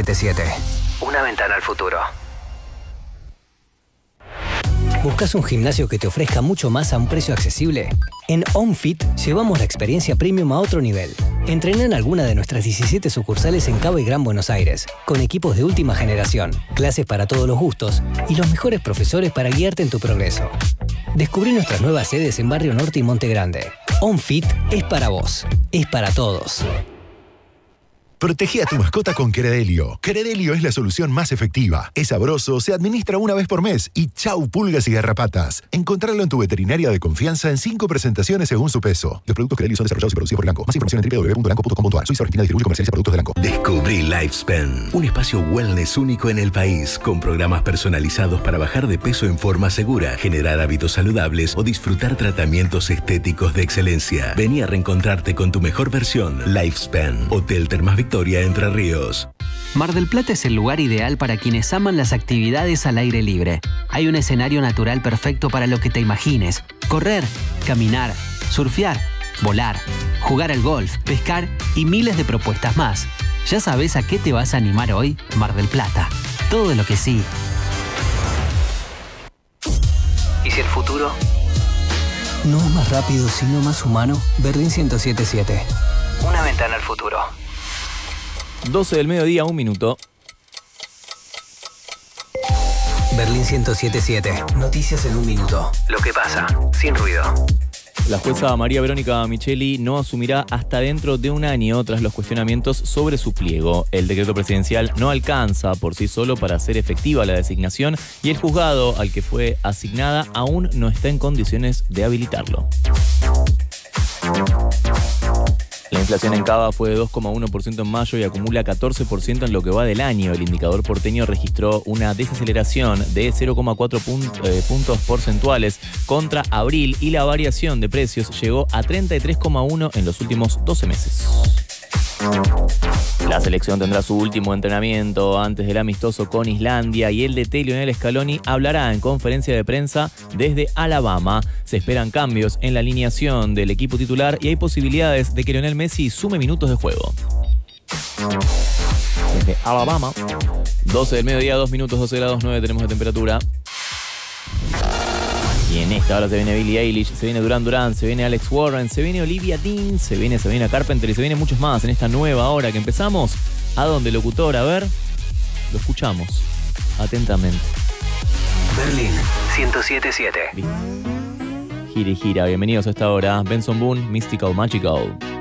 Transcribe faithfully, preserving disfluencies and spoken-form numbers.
siete siete. Una ventana al futuro. ¿Buscas un gimnasio que te ofrezca mucho más a un precio accesible? En OnFit llevamos la experiencia premium a otro nivel. Entrená en alguna de nuestras diecisiete sucursales en Cabo y Gran Buenos Aires, con equipos de última generación, clases para todos los gustos y los mejores profesores para guiarte en tu progreso. Descubrí nuestras nuevas sedes en Barrio Norte y Monte Grande. OnFit es para vos, es para todos. Protege a tu mascota con Credelio. Credelio es la solución más efectiva. Es sabroso, se administra una vez por mes y chau pulgas y garrapatas. Encontrarlo en tu veterinaria de confianza en cinco presentaciones según su peso. Los productos Credelio son desarrollados y producidos por Elanco. Más información en doble u doble u doble u punto elanco punto com punto a r. Suiza Argentina distribuye y comercializa productos de Elanco. Descubrí Lifespan, un espacio wellness único en el país, con programas personalizados para bajar de peso en forma segura, generar hábitos saludables o disfrutar tratamientos estéticos de excelencia. Vení a reencontrarte con tu mejor versión. Lifespan, Hotel Termas Victoria, Entre Ríos. Mar del Plata es el lugar ideal para quienes aman las actividades al aire libre. Hay un escenario natural perfecto para lo que te imagines. Correr, caminar, surfear, volar, jugar al golf, pescar y miles de propuestas más. ¿Ya sabes a qué te vas a animar hoy? Mar del Plata. Todo lo que sí. ¿Y si el futuro no es más rápido, sino más humano? Berlín ciento siete siete. Una ventana al futuro. doce del mediodía, un minuto. Berlín ciento siete siete. Noticias en un minuto. Lo que pasa, sin ruido. La jueza María Verónica Micheli no asumirá hasta dentro de un año tras los cuestionamientos sobre su pliego. El decreto presidencial no alcanza por sí solo para hacer efectiva la designación y el juzgado al que fue asignada aún no está en condiciones de habilitarlo. La inflación en Cava fue de dos coma uno por ciento en mayo y acumula catorce por ciento en lo que va del año. El indicador porteño registró una desaceleración de cero coma cuatro puntos porcentuales contra abril y la variación de precios llegó a treinta y tres coma uno en los últimos doce meses. La selección tendrá su último entrenamiento antes del amistoso con Islandia y el D T Lionel Scaloni hablará en conferencia de prensa desde Alabama. Se esperan cambios en la alineación del equipo titular y hay posibilidades de que Lionel Messi sume minutos de juego. Desde Alabama, doce del mediodía, dos minutos, doce grados nueve tenemos de temperatura. Y en esta hora se viene Billie Eilish, se viene Duran Duran, se viene Alex Warren, se viene Olivia Dean, se viene Sabrina Carpenter y se vienen muchos más en esta nueva hora que empezamos. ¿A dónde, locutor? A ver, lo escuchamos atentamente. Berlín ciento siete siete. Gira y gira, bienvenidos a esta hora. Benson Boone, Mystical Magical.